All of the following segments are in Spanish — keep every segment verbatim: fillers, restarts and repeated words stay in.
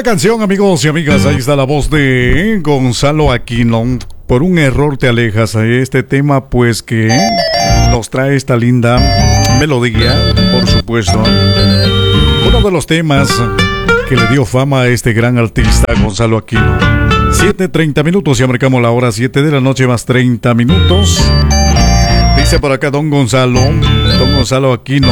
canción, amigos y amigas. Ahí está la voz de Gonzalo Aquino. Por un error te alejas. Este tema, pues, que nos trae esta linda melodía, por supuesto. Uno de los temas que le dio fama a este gran artista, Gonzalo Aquino. siete treinta minutos, ya marcamos la hora siete de la noche más treinta minutos. Dice por acá Don Gonzalo, Don Gonzalo Aquino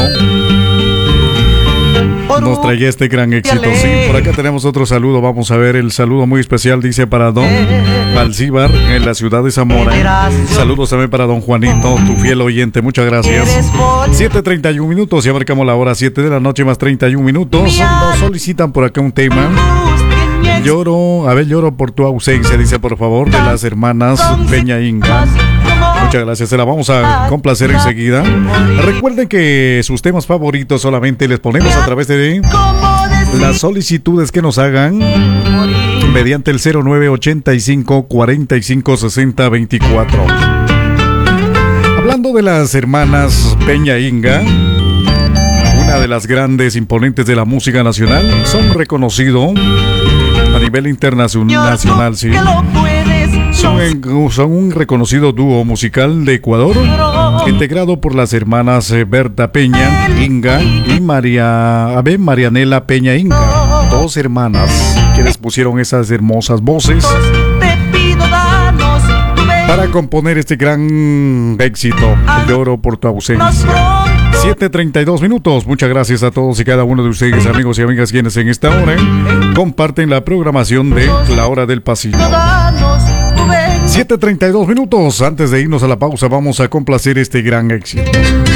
nos traía este gran éxito. Sí, por acá tenemos otro saludo. Vamos a ver el saludo muy especial. Dice para Don Balsíbar en la ciudad de Zamora. Saludos también para Don Juanito, tu fiel oyente. Muchas gracias. siete treinta y uno minutos. Ya marcamos la hora siete de la noche más treinta y uno minutos. Nos solicitan por acá un tema. Lloro, a ver, lloro por tu ausencia. Dice por favor de las hermanas Peña Inga. Muchas gracias, se la vamos a complacer enseguida. Recuerden que sus temas favoritos solamente les ponemos a través de las solicitudes que nos hagan mediante el cero nueve ochenta y cinco cuarenta y cinco sesenta veinticuatro. Hablando de las hermanas Peña Inga, una de las grandes imponentes de la música nacional, son reconocidos a nivel internacional, sí. Son, en, son un reconocido dúo musical de Ecuador, integrado por las hermanas Berta Peña Inga y María Ave Marianela Peña Inga, dos hermanas quienes pusieron esas hermosas voces para componer este gran éxito, Lloro por tu ausencia. siete treinta y dos minutos. Muchas gracias a todos y cada uno de ustedes, amigos y amigas, quienes en esta hora comparten la programación de La Hora del Pasillo. siete treinta y dos minutos. Antes de irnos a la pausa, vamos a complacer este gran éxito.